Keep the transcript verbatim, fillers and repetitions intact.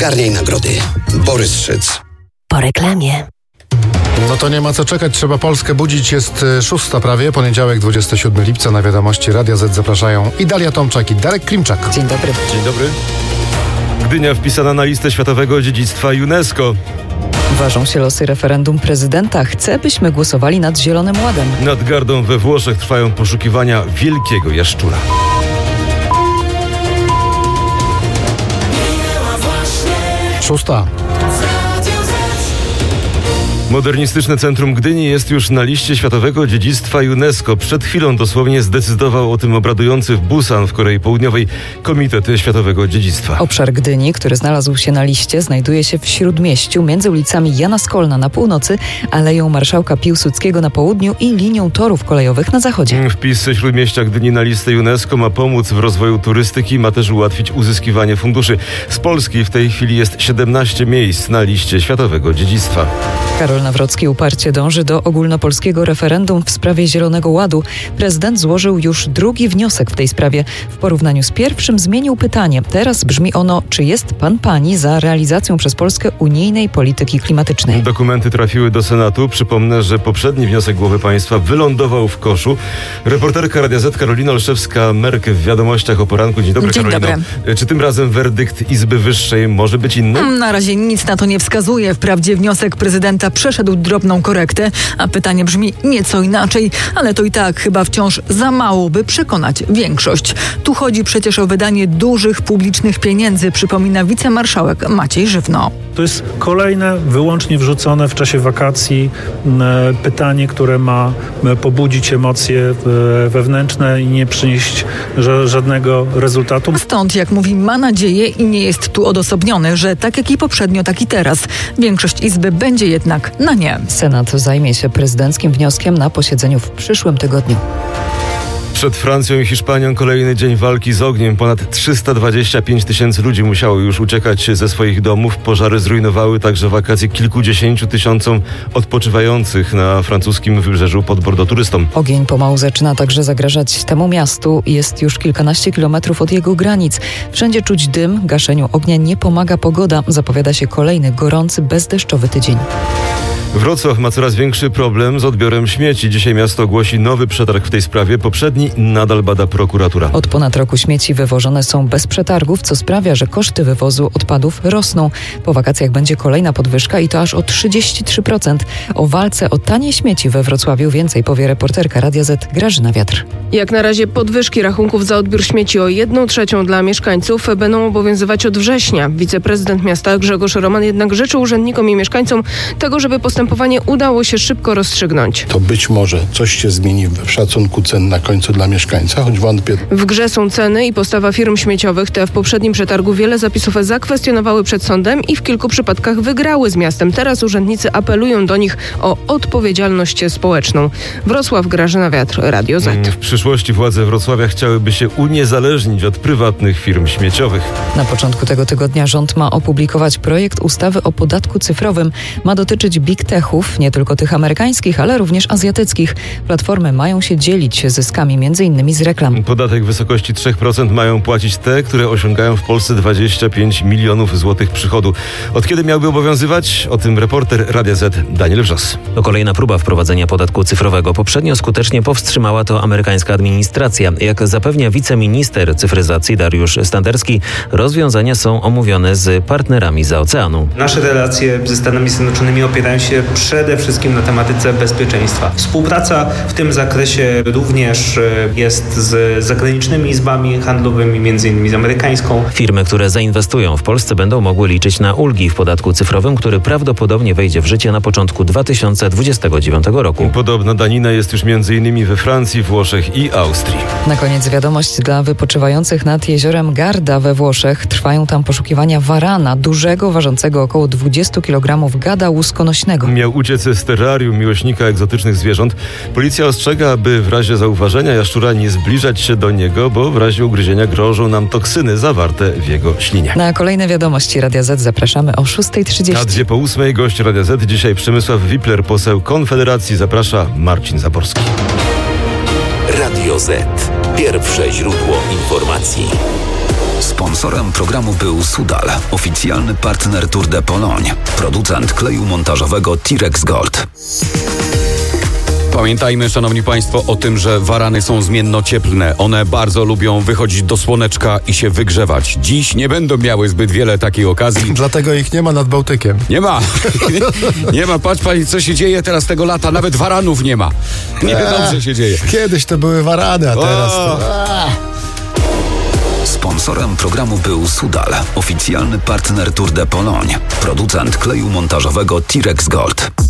Zgarniaj nagrody. Borys Szyc. Po reklamie. No to nie ma co czekać, trzeba Polskę budzić. Jest szósta prawie, poniedziałek dwudziestego siódmego lipca. Na wiadomości Radia Z zapraszają i Dalia Tomczak i Darek Klimczak. Dzień dobry. Dzień dobry. Gdynia wpisana na listę Światowego Dziedzictwa UNESCO. Ważą się losy referendum prezydenta. Chce, byśmy głosowali nad Zielonym Ładem. Nad Gardą we Włoszech trwają poszukiwania wielkiego jaszczura. Szósta. Modernistyczne Centrum Gdyni jest już na liście Światowego Dziedzictwa UNESCO. Przed chwilą dosłownie zdecydował o tym obradujący w Busan w Korei Południowej Komitet Światowego Dziedzictwa. Obszar Gdyni, który znalazł się na liście, znajduje się w Śródmieściu między ulicami Jana Skolna na północy, Aleją Marszałka Piłsudskiego na południu i linią torów kolejowych na zachodzie. Wpis Śródmieścia Gdyni na listę UNESCO ma pomóc w rozwoju turystyki, ma też ułatwić uzyskiwanie funduszy. Z Polski w tej chwili jest siedemnaście miejsc na liście Światowego Dziedzictwa. Karol Nawrocki uparcie dąży do ogólnopolskiego referendum w sprawie Zielonego Ładu. Prezydent złożył już drugi wniosek w tej sprawie. W porównaniu z pierwszym zmienił pytanie. Teraz brzmi ono, czy jest pan pani za realizacją przez Polskę unijnej polityki klimatycznej. Dokumenty trafiły do Senatu. Przypomnę, że poprzedni wniosek głowy państwa wylądował w koszu. Reporterka Radia Z Karolina Olszewska-Merk w wiadomościach o poranku. Dzień dobry, Dzień Karolino. dobry. Czy tym razem werdykt Izby Wyższej może być inny? Na razie nic na to nie wskazuje. Wprawdzie wniosek prezydenta przeszedł drobną korektę, a pytanie brzmi nieco inaczej, ale to i tak chyba wciąż za mało, by przekonać większość. Tu chodzi przecież o wydanie dużych publicznych pieniędzy, przypomina wicemarszałek Maciej Żywno. To jest kolejne, wyłącznie wrzucone w czasie wakacji e, pytanie, które ma e, pobudzić emocje e, wewnętrzne i nie przynieść ża- żadnego rezultatu. Stąd, jak mówi, ma nadzieję i nie jest tu odosobniony, że tak jak i poprzednio, tak i teraz większość Izby będzie jednak na nie. Senat zajmie się prezydenckim wnioskiem na posiedzeniu w przyszłym tygodniu. Przed Francją i Hiszpanią kolejny dzień walki z ogniem. Ponad trzysta dwadzieścia pięć tysięcy ludzi musiało już uciekać ze swoich domów. Pożary zrujnowały także wakacje kilkudziesięciu tysiącom odpoczywających na francuskim wybrzeżu pod Bordeaux turystom. Ogień pomału zaczyna także zagrażać temu miastu. Jest już kilkanaście kilometrów od jego granic. Wszędzie czuć dym. Gaszeniu ognia nie pomaga pogoda. Zapowiada się kolejny gorący, bezdeszczowy tydzień. Wrocław ma coraz większy problem z odbiorem śmieci. Dzisiaj miasto ogłosi nowy przetarg w tej sprawie. Poprzedni nadal bada prokuratura. Od ponad roku śmieci wywożone są bez przetargów, co sprawia, że koszty wywozu odpadów rosną. Po wakacjach będzie kolejna podwyżka i to aż o trzydzieści trzy procent. O walce o tanie śmieci we Wrocławiu więcej powie reporterka Radia Z Grażyna Wiatr. Jak na razie podwyżki rachunków za odbiór śmieci o jedną trzecią dla mieszkańców będą obowiązywać od września. Wiceprezydent miasta Grzegorz Roman jednak życzy urzędnikom i mieszkańcom tego, żeby postępowanie udało się szybko rozstrzygnąć. To być może coś się zmieni w szacunku cen na końcu dla mieszkańca, choć wątpię. W grze są ceny i postawa firm śmieciowych. Te w poprzednim przetargu wiele zapisów zakwestionowały przed sądem i w kilku przypadkach wygrały z miastem. Teraz urzędnicy apelują do nich o odpowiedzialność społeczną. Wrocław, Grażyna Wiatr, Radio Z. W przyszłości władze Wrocławia chciałyby się uniezależnić od prywatnych firm śmieciowych. Na początku tego tygodnia rząd ma opublikować projekt ustawy o podatku cyfrowym. Ma dotyczyć big techów, nie tylko tych amerykańskich, ale również azjatyckich. Platformy mają się dzielić zyskami między innymi z reklam. Podatek w wysokości trzy procent mają płacić te, które osiągają w Polsce dwadzieścia pięć milionów złotych przychodu. Od kiedy miałby obowiązywać? O tym reporter Radia Z Daniel Wrzos. To kolejna próba wprowadzenia podatku cyfrowego. Poprzednio skutecznie powstrzymała to amerykańska administracja. Jak zapewnia wiceminister cyfryzacji Dariusz Standerski, rozwiązania są omówione z partnerami za oceanu. Nasze relacje ze Stanami Zjednoczonymi opierają się przede wszystkim na tematyce bezpieczeństwa. Współpraca w tym zakresie również jest z zagranicznymi izbami handlowymi, między innymi z amerykańską. Firmy, które zainwestują w Polsce, będą mogły liczyć na ulgi w podatku cyfrowym, który prawdopodobnie wejdzie w życie na początku dwa tysiące dwudziestego dziewiątego roku. Podobna danina jest już między innymi we Francji, Włoszech i Austrii. Na koniec wiadomość dla wypoczywających nad jeziorem Garda we Włoszech. Trwają tam poszukiwania warana, dużego, ważącego około dwadzieścia kilogramów gada łuskonośnego. Miał uciec z terrarium miłośnika egzotycznych zwierząt. Policja ostrzega, aby w razie zauważenia jaszczura nie zbliżać się do niego, bo w razie ugryzienia grożą nam toksyny zawarte w jego ślinie. Na kolejne wiadomości Radia Z zapraszamy o szósta trzydzieści. A dwie po ósmej gość Radia Z. Dzisiaj Przemysław Wipler, poseł Konfederacji. Zaprasza Marcin Zaborski. Radio Z. Pierwsze źródło informacji. Sponsorem programu był Sudal, oficjalny partner Tour de Pologne, producent kleju montażowego Tirex Gold. Pamiętajmy, szanowni państwo, o tym, że warany są zmiennocieplne. One bardzo lubią wychodzić do słoneczka i się wygrzewać. Dziś nie będą miały zbyt wiele takiej okazji. Dlatego ich nie ma nad Bałtykiem. Nie ma. Nie ma. Patrz pani, co się dzieje teraz tego lata. Nawet waranów nie ma. Nie eee, dobrze się dzieje. Kiedyś to były warany, a teraz to... Sponsorem programu był Sudal, oficjalny partner Tour de Pologne, producent kleju montażowego Tirex Gold.